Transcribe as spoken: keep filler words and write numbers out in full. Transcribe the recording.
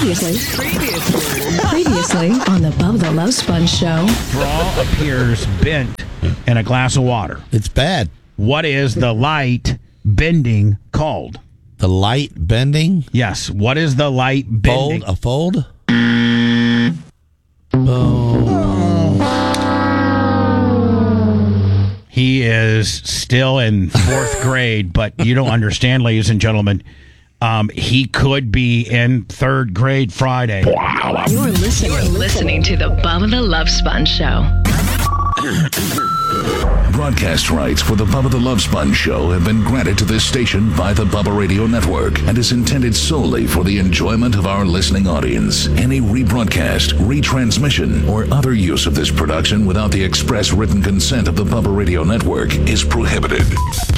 Previously, previously, previously on the Bubba the Love Sponge show. Straw appears bent in a glass of water. It's bad. What is the light bending called? The light bending? Yes. What is the light bending? Fold? A fold? Oh. He is still in fourth grade, but you don't understand, ladies and gentlemen. Um, he could be in third grade Friday. You're listening. You're listening to the Bubba the Love Sponge show. Broadcast rights for the Bubba the Love Sponge show have been granted to this station by the Bubba Radio Network and is intended solely for the enjoyment of our listening audience. Any rebroadcast, retransmission, or other use of this production without the express written consent of the Bubba Radio Network is prohibited.